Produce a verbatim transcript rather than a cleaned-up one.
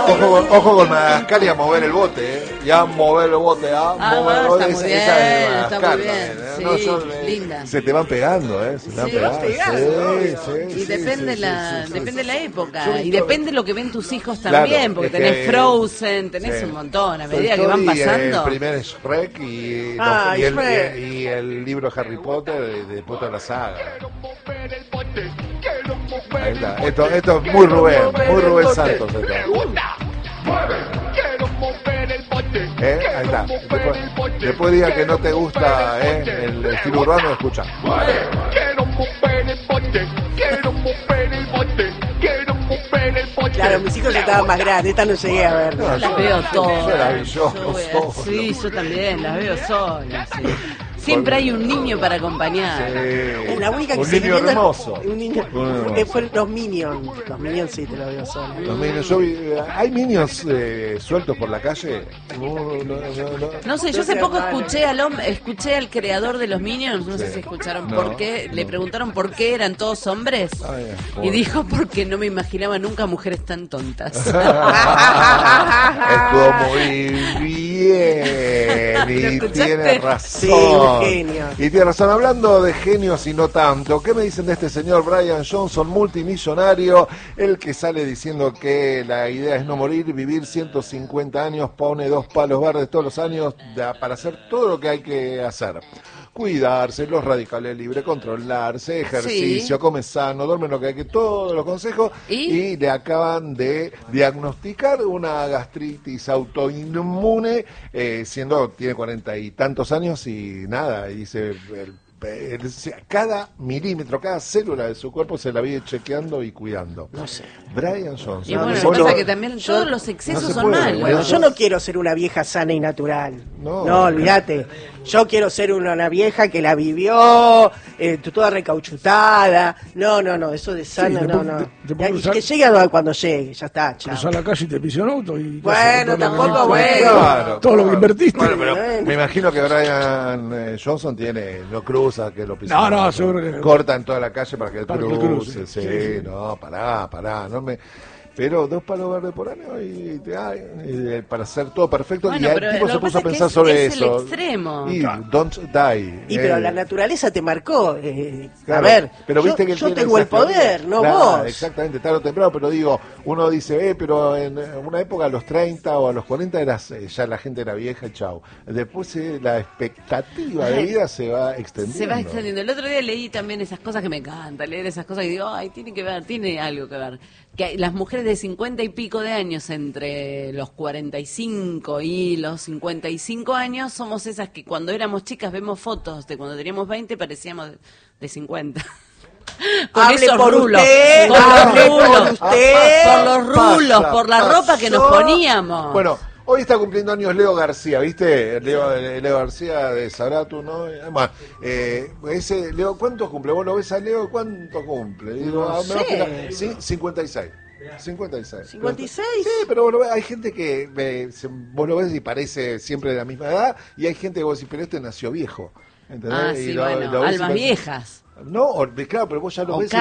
Ojo con, ojo con Madagascar y a mover el bote, ¿eh? Y a mover el bote, a Ah, mover el bueno, bote. está muy Esa, esa es de bien, Madagascar está muy bien. también, ¿eh? Sí, No, yo, eh, linda. se te van pegando, ¿eh? Se te van Sí, pegando. pegando, Sí, obvio. sí, Y sí, depende sí, la sí, sí, depende sí. la época. Yo Y estoy- depende lo que ven tus hijos Claro, también, porque es tenés que- Frozen, tenés sí. un montón. A Toy medida que van Story, pasando. El primer Shrek y, los- Ah, y, el, Shrek. y, y el libro Harry Potter de, de toda la saga. Ahí está. Esto, esto es muy Rubén, muy Rubén Santos. Esto. ¿Eh? Ahí está. Después, después diga que no te gusta ¿eh? el estilo urbano, escucha. Claro, mis hijos estaban más grandes, esta no llegué a ver. No, Las veo todas. Yo las vi yo, Yo voy a- solo. sí, yo también, las veo solas. Sí. Siempre hay un niño para acompañar. Sí. La única que Un seguí niño viendo es- hermoso. Un niño, Un niño eh, hermoso. fueron los Minions. Los Minions sí te lo veo solo. Los Minions, yo vi- ¿hay Minions eh, sueltos por la calle? No, no, no, no. No sé, yo hace poco escuché al hombre, escuché al creador de los Minions, no sé Sí. si escucharon No, por qué, le no. preguntaron por qué eran todos hombres Ay, y pobre. dijo porque no me imaginaba nunca mujeres tan tontas. Estuvo muy bien ¿Lo y escuchaste? tiene razón. Sí, un genio. Y tiene razón. Hablando de genios y no tanto, ¿qué me dicen de este señor Brian Johnson, multimillonario? El que sale diciendo que la idea es no morir, vivir ciento cincuenta años, pone dos palos verdes todos los años da- para hacer todo lo que hay que hacer. Cuidarse, los radicales libres, controlarse, ejercicio, Sí. come sano, duerme lo que hay que, todos los consejos. ¿Y? Y le acaban de diagnosticar una gastritis autoinmune, eh, siendo, tiene cuarenta y tantos años y nada, y dice, el- el- cada milímetro, cada célula de su cuerpo se la vive chequeando y cuidando. No sé. Brian Johnson. Y bueno, lo que Bueno, pasa que también todos los no excesos se son puede, malos. Bueno, ¿no? yo no quiero ser una vieja sana y natural. No. No, olvídate. Yo quiero ser una, una vieja que la vivió, eh, toda recauchutada. No, no, no, eso de sana, Sí, te no, pon- no. te- te Y pon- que llegue a cuando llegue, ya está, chao. Cruzar la calle y te pisa un auto y... Bueno, todo lo que- tampoco, bueno. Claro. Todo lo que invertiste. Bueno, pero Bueno. me imagino que Brian eh, Johnson tiene, no cruza, que lo pisa. No, no, seguro que- Corta en toda la calle para que él Para que cruce. cruce, Sí, sí, sí. no, pará, pará, no me... Pero dos palos verdes por año y, te- ay, y, eh, para hacer todo perfecto. Bueno, y el pero tipo lo se que puso a pasa es que pensar es- sobre es el eso. extremo. Y Claro. don't die. Y pero eh, la naturaleza te marcó. eh, Claro, a ver, pero yo, viste que él yo tiene tengo el esas teorías. poder, no Claro, vos. Exactamente, tarde o temprano, pero digo, uno dice, eh, pero en una época a los treinta o a los cuarenta eras, eh, ya la gente era vieja y chau. Después eh, la expectativa de Ay, vida se va extendiendo. Se va extendiendo. El otro día leí también esas cosas que me encanta, leer esas cosas y digo, ay, tiene que ver, tiene algo que ver. Que hay- las mujeres de cincuenta y pico de años, entre los cuarenta y cinco y los cincuenta y cinco años, somos esas que cuando éramos chicas vemos fotos de cuando teníamos veinte, parecíamos de, de cincuenta. Con Hable esos por rulos, usted, por hable los por rulos, usted. por los rulos, Pasa, por la ropa que nos pasó. poníamos. Bueno, hoy está cumpliendo años Leo García, ¿viste? Leo, Leo García de Sabratu, ¿no? Además, eh, ese, Leo, ¿cuántos cumple? ¿Vos lo ves a Leo? ¿Cuántos cumple? Digo, No ah, me va a sé. fijar. Sí, cincuenta y seis. cincuenta y seis. ¿cincuenta y seis? Sí, pero vos lo ves, hay gente que eh, se- vos lo ves y parece siempre de la misma edad, y hay gente que vos decís, pero este nació viejo. ¿Entendés? Ah, Y sí, lo- bueno, lo ves y almas lo- viejas. No, o- claro, pero vos ya lo O ves y